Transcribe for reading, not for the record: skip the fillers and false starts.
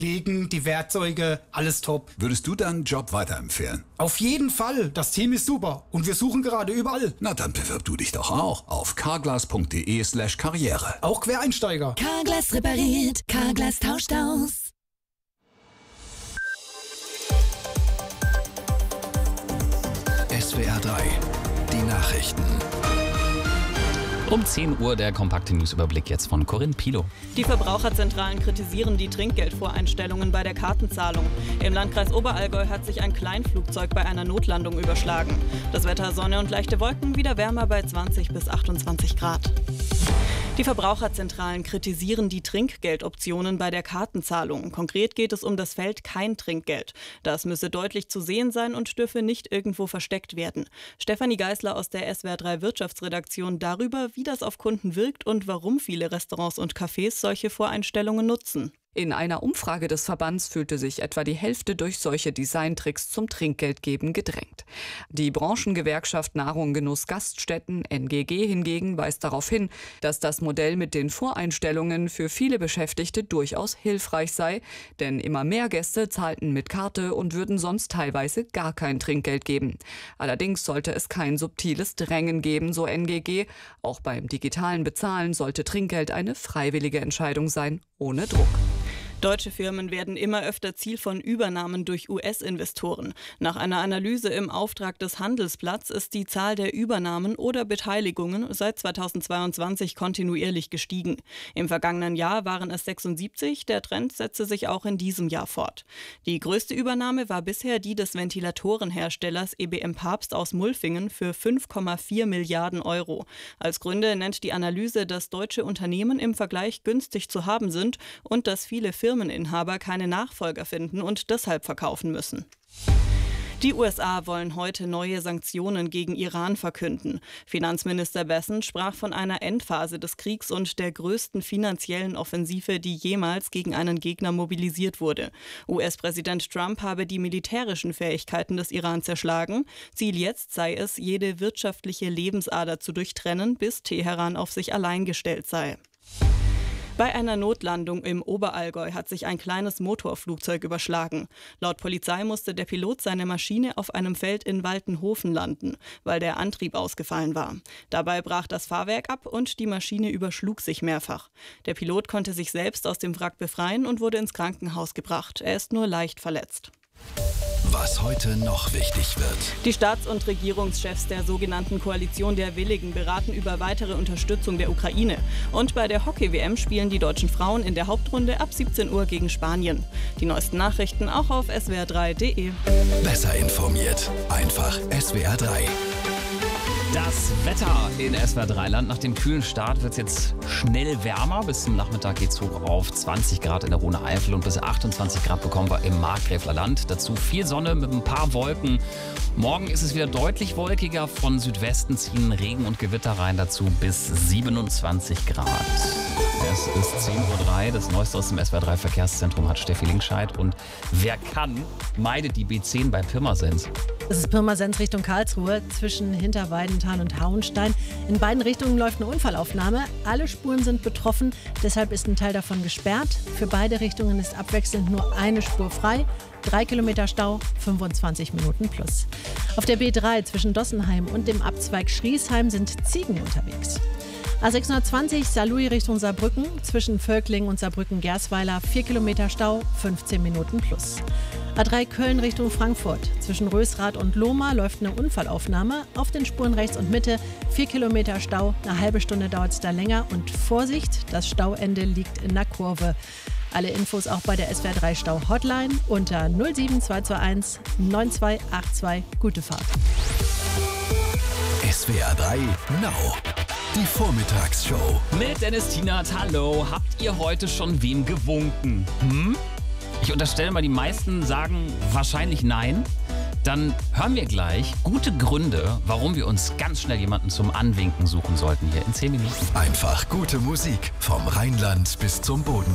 Legen, die Werkzeuge, alles top. Würdest du deinen Job weiterempfehlen? Auf jeden Fall, das Team ist super und wir suchen gerade überall. Na, dann bewirb du dich doch auch auf carglass.de/karriere. Auch Quereinsteiger. Carglass repariert, Carglass tauscht aus. SWR 3, die Nachrichten. Um 10 Uhr der kompakte Newsüberblick jetzt von Corinne Pilo. Die Verbraucherzentralen kritisieren die Trinkgeldvoreinstellungen bei der Kartenzahlung. Im Landkreis Oberallgäu hat sich ein Kleinflugzeug bei einer Notlandung überschlagen. Das Wetter Sonne und leichte Wolken, wieder wärmer bei 20 bis 28 Grad. Die Verbraucherzentralen kritisieren die Trinkgeldoptionen bei der Kartenzahlung. Konkret geht es um das Feld kein Trinkgeld. Das müsse deutlich zu sehen sein und dürfe nicht irgendwo versteckt werden. Stefanie Geisler aus der SWR 3 Wirtschaftsredaktion darüber, wie das auf Kunden wirkt und warum viele Restaurants und Cafés solche Voreinstellungen nutzen. In einer Umfrage des Verbands fühlte sich etwa die Hälfte durch solche Designtricks zum Trinkgeldgeben gedrängt. Die Branchengewerkschaft Nahrung, Genuss, Gaststätten, NGG hingegen, weist darauf hin, dass das Modell mit den Voreinstellungen für viele Beschäftigte durchaus hilfreich sei, denn immer mehr Gäste zahlten mit Karte und würden sonst teilweise gar kein Trinkgeld geben. Allerdings sollte es kein subtiles Drängen geben, so NGG. Auch beim digitalen Bezahlen sollte Trinkgeld eine freiwillige Entscheidung sein, ohne Druck. Deutsche Firmen werden immer öfter Ziel von Übernahmen durch US-Investoren. Nach einer Analyse im Auftrag des Handelsblatts ist die Zahl der Übernahmen oder Beteiligungen seit 2022 kontinuierlich gestiegen. Im vergangenen Jahr waren es 76, der Trend setzte sich auch in diesem Jahr fort. Die größte Übernahme war bisher die des Ventilatorenherstellers EBM Papst aus Mulfingen für 5,4 Milliarden Euro. Als Gründe nennt die Analyse, dass deutsche Unternehmen im Vergleich günstig zu haben sind und dass viele Firmeninhaber keine Nachfolger finden und deshalb verkaufen müssen. Die USA wollen heute neue Sanktionen gegen Iran verkünden. Finanzminister Bessent sprach von einer Endphase des Kriegs und der größten finanziellen Offensive, die jemals gegen einen Gegner mobilisiert wurde. US-Präsident Trump habe die militärischen Fähigkeiten des Iran zerschlagen. Ziel jetzt sei es, jede wirtschaftliche Lebensader zu durchtrennen, bis Teheran auf sich allein gestellt sei. Bei einer Notlandung im Oberallgäu hat sich ein kleines Motorflugzeug überschlagen. Laut Polizei musste der Pilot seine Maschine auf einem Feld in Waltenhofen landen, weil der Antrieb ausgefallen war. Dabei brach das Fahrwerk ab und die Maschine überschlug sich mehrfach. Der Pilot konnte sich selbst aus dem Wrack befreien und wurde ins Krankenhaus gebracht. Er ist nur leicht verletzt. Was heute noch wichtig wird. Die Staats- und Regierungschefs der sogenannten Koalition der Willigen beraten über weitere Unterstützung der Ukraine. Und bei der Hockey-WM spielen die deutschen Frauen in der Hauptrunde ab 17 Uhr gegen Spanien. Die neuesten Nachrichten auch auf swr3.de. Besser informiert. Einfach SWR 3. Das Wetter in SWR 3 Land. Nach dem kühlen Start wird es jetzt schnell wärmer. Bis zum Nachmittag geht es hoch auf 20 Grad in der Rhone-Eifel und bis 28 Grad bekommen wir im Markgräfler Land. Dazu viel Sonne mit ein paar Wolken. Morgen ist es wieder deutlich wolkiger. Von Südwesten ziehen Regen und Gewitter rein. Dazu bis 27 Grad. Es ist 10:03 Uhr. Das Neueste aus dem SWR 3 Verkehrszentrum hat Steffi Linkscheid. Und wer kann, meidet die B10 bei Pirmasens. Das ist Pirmasens Richtung Karlsruhe zwischen Hinterweidenthal und Hauenstein. In beiden Richtungen läuft eine Unfallaufnahme. Alle Spuren sind betroffen, deshalb ist ein Teil davon gesperrt. Für beide Richtungen ist abwechselnd nur eine Spur frei. 3 Kilometer Stau, 25 Minuten plus. Auf der B3 zwischen Dossenheim und dem Abzweig Schriesheim sind Ziegen unterwegs. A620 Saarlouis Richtung Saarbrücken, zwischen Völkling und Saarbrücken-Gersweiler 4 Kilometer Stau, 15 Minuten plus. A3 Köln Richtung Frankfurt, zwischen Rösrath und Lohmar läuft eine Unfallaufnahme. Auf den Spuren rechts und Mitte 4 Kilometer Stau, eine halbe Stunde dauert es da länger und Vorsicht, das Stauende liegt in der Kurve. Alle Infos auch bei der SWR 3 Stau Hotline unter 07221 9282. Gute Fahrt. SWR 3 Now. Die Vormittagsshow. Mit Dennis Tienert, hallo. Habt ihr heute schon wem gewunken? Ich unterstelle mal, die meisten sagen wahrscheinlich nein. Dann hören wir gleich gute Gründe, warum wir uns ganz schnell jemanden zum Anwinken suchen sollten hier in 10 Minuten. Einfach gute Musik vom Rheinland bis zum Boden.